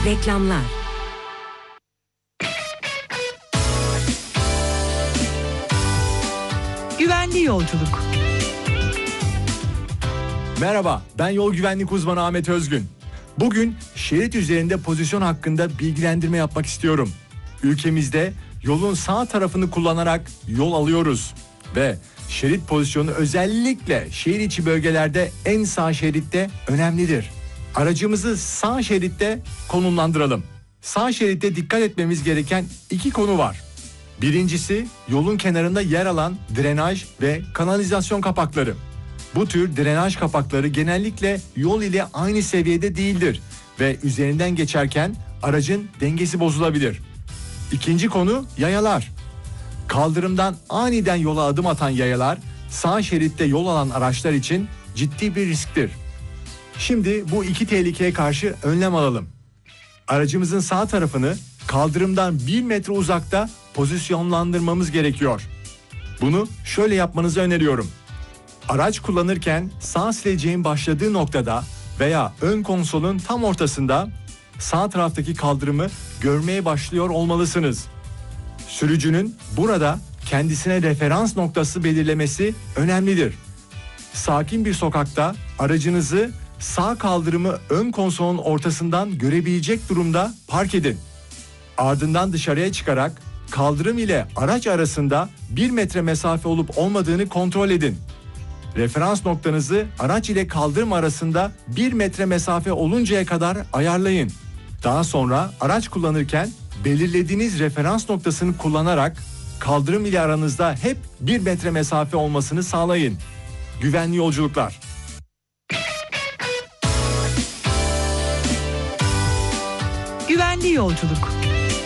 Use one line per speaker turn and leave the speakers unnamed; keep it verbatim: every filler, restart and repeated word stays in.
Reklamlar.
Güvenli yolculuk.
Merhaba, ben yol güvenlik uzmanı Ahmet Özgün. Bugün şerit üzerinde pozisyon hakkında bilgilendirme yapmak istiyorum. Ülkemizde yolun sağ tarafını kullanarak yol alıyoruz ve şerit pozisyonu özellikle şehir içi bölgelerde en sağ şeritte önemlidir. Aracımızı sağ şeritte konumlandıralım. Sağ şeritte dikkat etmemiz gereken iki konu var. Birincisi, yolun kenarında yer alan drenaj ve kanalizasyon kapakları. Bu tür drenaj kapakları genellikle yol ile aynı seviyede değildir ve üzerinden geçerken aracın dengesi bozulabilir. İkinci konu yayalar. Kaldırımdan aniden yola adım atan yayalar sağ şeritte yol alan araçlar için ciddi bir risktir. Şimdi bu iki tehlikeye karşı önlem alalım. Aracımızın sağ tarafını kaldırımdan bir metre uzakta pozisyonlandırmamız gerekiyor. Bunu şöyle yapmanızı öneriyorum. Araç kullanırken sağ sileceğin başladığı noktada veya ön konsolun tam ortasında sağ taraftaki kaldırımı görmeye başlıyor olmalısınız. Sürücünün burada kendisine referans noktası belirlemesi önemlidir. Sakin bir sokakta aracınızı sağ kaldırımı ön konsolun ortasından görebilecek durumda park edin. Ardından dışarıya çıkarak kaldırım ile araç arasında bir metre mesafe olup olmadığını kontrol edin. Referans noktanızı araç ile kaldırım arasında bir metre mesafe oluncaya kadar ayarlayın. Daha sonra araç kullanırken belirlediğiniz referans noktasını kullanarak kaldırım ile aranızda hep bir metre mesafe olmasını sağlayın. Güvenli yolculuklar.
Güvenli yolculuk.